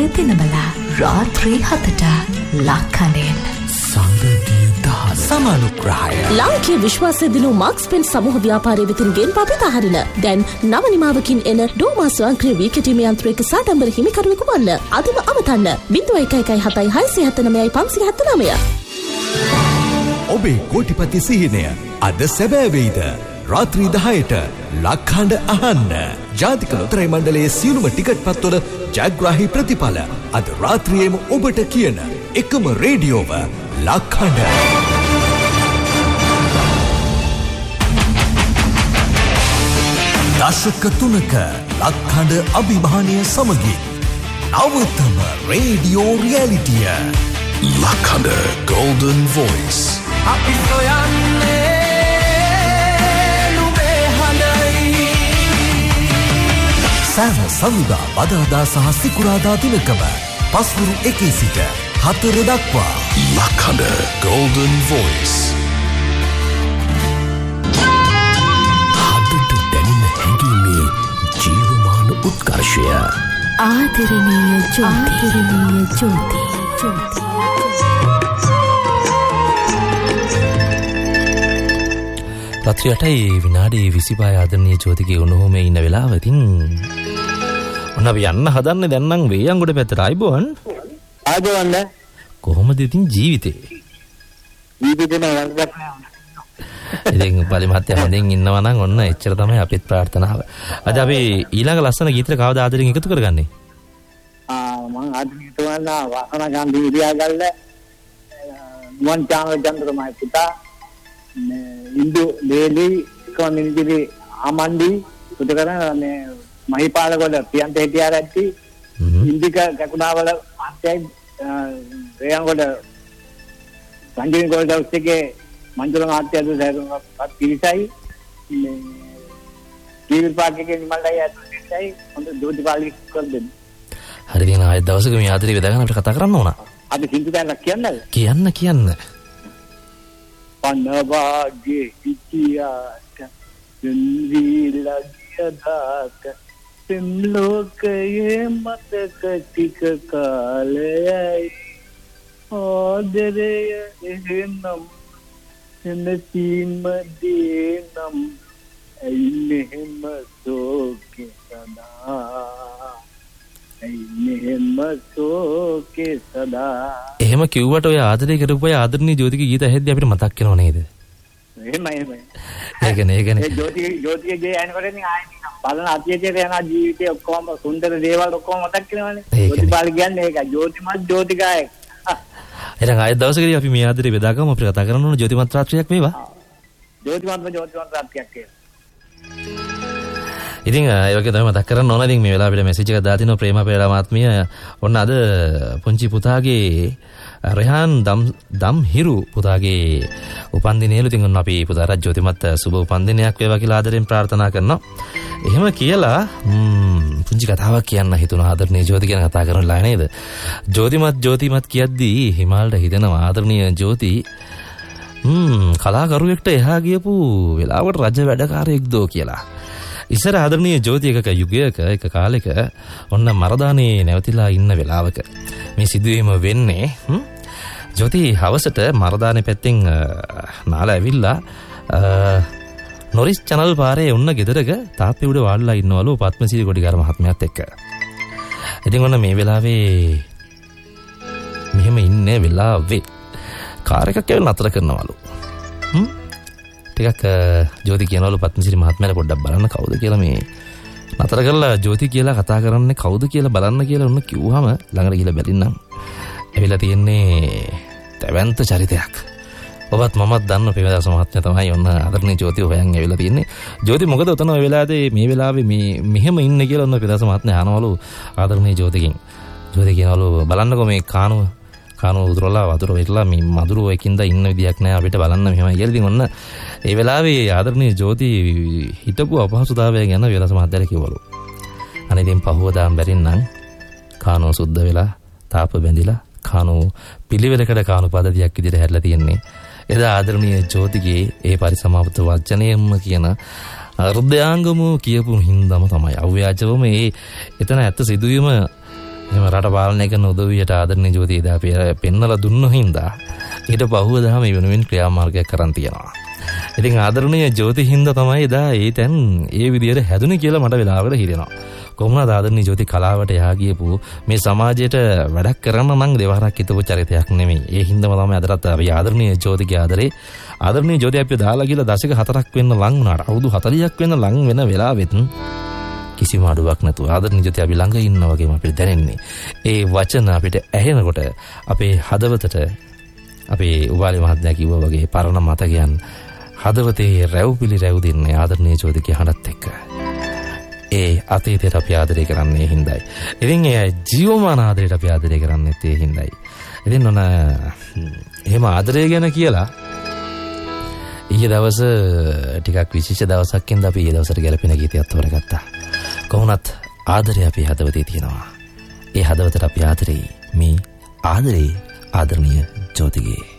දිනබලා රාත්‍රී 7ට ලක්කඩෙන් සංගතිය දහස් සමානුග්‍රහය ලාංකීය විශ්වාසය දිනු මාක්ස් පෙන් සමූහ ව්‍යාපාරයේ වෙතින් ගෙන් පපිත හරින දැන් නව නිමාවකින් එන ඩෝමා ස්වයංක්‍රීය වීකටීම යන්ත්‍රයක සාඩම්බර හිමිකරුවෙකු වන්න අදම අමතන්න 0117769579 ඔබේ කෝටිපති සිහිනය අද සැබෑ වෙයිද රාත්‍රී 10ට ලක්හඬ අහන්න ජාතික ලොතරැයි මණ්ඩලයේ සියලුම ටිකට් පත්වල ජයග්‍රාහී ප්‍රතිඵල අද රාත්‍රියේම ඔබට කියන එකම රේඩියෝව ලක්හඬ දශක 3ක ලක්හඬ අභිමානය සමගින් නවතම රේඩියෝ රියැලිටිය ලක්හඬ Golden Voice අපි සොයන්නේ සෑම සඳුදා බදාදා සහ සිකුරාදා දිනකම පස්වරු 1 සිට 4 දක්වා ලක්හඬ Golden Voice හදට දැනෙන හැඟීමේ ජීවමාන උත්කර්ෂය ආදරණීය ජෝති රත්‍රියටයි විනාඩි 25 ආදරණීය ජෝතිගේ උණුහුමේ ඉන්න වෙලාවකින් ඔන්න අපි යන්න හදන්නේ දැන් නම් වේයන්ගොඩ පැත්තට ආයිබෝන් කොහොමද ඉතින් ජීවිතේ නෑ ඉතින් බලි මහත්තයා හොඳින් ඉන්නවා නම් ඔන්න එච්චර තමයි අපිත් ප්‍රාර්ථනාව. අද අපි ඊළඟ ලස්සන ගීතේ කවදා ආදරෙන් එකතු කරගන්නේ? මම ආදරෙන් තුවන්නා වාසනා ගාන්ධි විද්‍යාගල්ල මුවන් චානල් චන්ද්‍රමයි පුතා ඉන්දු දේලි කොමිනිටි ආමන්දි පුතකරන මේ මහිපාලගොඩ පියන්ත හිටියාරැටි ඉන්දික කකුණාවල අත්‍යයි රේයන්ගොඩ සංජීවන ගෝල්ඩවස්ගේ මංජුල මාත්‍යද සෑරුම්පත් පිරිසයි මේ කීවිල් පාර්කයේ නිමල්ලයි ඇතුළතයි හොඳ ජෝතිපාලි කර දෙන්න. හරි දින ආයෙත් දවසක මේ ආදරේ බෙදාගෙන අපිට කතා කරන්න ඕන. අද සින්දු දැනක් කියන්නද? කියන්න. පනවාගේ ඉතියාට සින්දීලගියදාක සිම්ලෝකයේ මතක ටික කාලයයි ආදරය එහෙනම් එනසීම දේනම් ඇයි මෙහෙම සෝකේ සදා එහෙම කිව්වට ඔය ආදරේ කරපු අය ආදරණීය ජෝතිගේ ගීත ඇහෙද්දි අපිට මතක් වෙනව නේද? එහෙමයි. ඒකනේ. ඒ ජෝතිගේ ගේ අයනකොට ඉතින් ආයෙත් බලන අතීතයට යන ජීවිතේ ඔක්කොම සුන්දර දේවල් ඔක්කොම මතක් වෙනවනේ. ජෝතිපාල කියන්නේ ඒක. ජෝතිමත් ජෝතිකායක්. එහෙනම් ආයෙත් දවසකදී අපි මේ ආදරේ බෙදාගමු. අපිට කතා කරන්න ඕන ජෝතිමත් රාත්‍රියක් වේවා. ජෝතිමත් රාත්‍රියක් කියලා. ඉතින් ඒ වගේ තමයි මතක් කරන්න ඕන. ඉතින් මේ වෙලාවට මෙසේජ් එකක් දාලා තිනවා ප්‍රේම පෙරේරා මාත්මිය. ඔන්න අද පුංචි පුතාගේ රෙහාන් දම් හිරු පුතාගේ උපන්දිනේලු. ඉතින් ඔන්න අපි පුතාට ජෝතිමත් සුබ උපන්දිනයක් වේවා කියලා ආදරෙන් ප්‍රාර්ථනා කරනවා. එහෙම කියලා පුංචි කතාවක් කියන්න හිතුණා ආදරණීය ජෝති ගැන කතා කරන්නලා නේද? ජෝතිමත් කියද්දී හිමාල්ට හිතෙනවා ආදරණීය ජෝති කලාකරුවෙක්ට එහා ගියපු වෙලාවට රජ වැඩකාරයෙක් දෝ කියලා. ඉස්සර ආදරණීය ජෝති එකක යුගයක එක කාලෙක ඔන්න මරදානේ නැවතිලා ඉන්න වෙලාවක මේ සිදුවීම වෙන්නේ. ජෝති හවසට මරදානේ පැත්තෙන් නාලා ඇවිල්ලා නොරිස් චැනල් පාරේ ඔන්න ගෙදරක තාප්පේ උඩ වාඩිලා ඉන්නවලු පත්මසිරි කොඩිකාර මහත්මයාත් එක්ක. ඉතින් ඔන්න මේ වෙලාවේ මෙහෙම ඉන්නේ වෙලාවේ කාර් එකක් ඇවිල්ලා නතර කරනවලු. ටිකක් ජෝති කියනවලු පත්මසිරි මහත්මයාට පොඩ්ඩක් බලන්න කවුද කියලා මේ නතර කරලා ජෝති කියලා කතා කරන්නේ කවුද කියලා බලන්න කියලා ඔන්න කිව්වම ළඟට ගිහලා බැලින්නම් ඇවිල්ලා තියෙන්නේ තැවැන්ත චරිතයක්. ඔබත් මමත් දන්න පෙරදාස මහත්මයා තමයි ඔන්න ආදරණීය ජෝති හොයන් ඇවිල්ලා තියෙන්නේ. ජෝති මොකද උතන ඔය වෙලාවේ මේ වෙලාවේ මෙහෙම ඉන්නේ කියලා ඔන්න පෙරදාස මහත්මයා අහනවලු ආදරණීය ජෝතිගෙන්. ජෝති කියනවලු බලන්නකෝ මේ කානුව උදුරලා වතුර වෙట్లా මේ මදුරුව එකින්ද ඉන්න විදියක් නෑ අපිට බලන්න මෙහෙමයි කියලා. ඉතින් ඔන්න ඒ වෙලාවේ ආදරණීය ජෝති හිතපු අපහසුතාවය ගැන වෙලස මහත්තයා කිව්වලු. අනේ ඉතින් පහුවදාම් බැරින්නම් කානුව සුද්ධ වෙලා තාප බැඳිලා කානුව පිළිවෙලකට කානුව පදතියක් විදිහට හැදලා තියෙන්නේ. එදා ආදරණීය ජෝතිගේ ඒ පරිසමාප්ත වචනයෙන්ම කියන හෘදයාංගම කියපු හින්දාම තමයි අව්‍යාජවම එතන ඇත්ත සිදුවීම එහෙම රට පාලනය කරන උදවියට ආදරණීය ජෝතිය එදා අපි පෙන්නලා දුන්න හින්දා ඊට පහුවදා මේ වෙනුවෙන් ක්‍රියාමාර්ගයක් කරන් තියනවා. ඉතින් ආදරණීය ජෝති හින්දා තමයි එදා ඒ තැන් ඒ විදියට හැදුනේ කියලා මට වෙලාවකට හිතෙනවා. කොහොමද ආදරණීය ජෝති කලාවට එහා ගියපු මේ සමාජයට වැඩක් කරන්න නම් දෙවහරක් හිතපු චරිතයක් නෙමෙයි. ඒ හින්දාම තමයි අදටත් අපි ආදරණීය ජෝතිගේ ආදරේ ආදරණීය ජෝති අපි දාලා කියලා දශක 4ක් වෙන්න ලං වුණාට අවුරුදු 40ක් වෙන්න ලං වෙන වෙලාවෙත් කිසිම අඩුවක් නැතුව ආදරණීය ජෝති අපි ළඟ ඉන්නා වගේම අපිට දැනෙන්නේ. ඒ වචන අපිට ඇහෙනකොට අපේ හදවතට අපේ උපාලි මහත්මයා කිව්වා වගේ පරණ මතකයන් හදවතේ රැව්පිලි රැව් දෙන්නේ ආදරණීය ජෝතිගේ හඬත් එක්ක. ඒ අතීතයට අපි ආදරය කරන්නේ හින්දායි. ඉතින් ඒ ජීවමාන ආදරයට අපි ආදරය කරන්නේත් ඒ හින්දායි. ඉතින් ඔන්න එහෙම ආදරය ගැන කියලා ඊයේ දවස ටිකක් විශේෂ දවසක් ඉඳන් අපි ඊයේ දවසට ගැලපෙන ගීතයක් තෝරගත්තා. කොහොමත් ආදරය අපේ හදවතේ තියෙනවා. ඒ හදවතට අපි ආදරේ මේ ආදරේ ආදරණීය ජෝතිගේ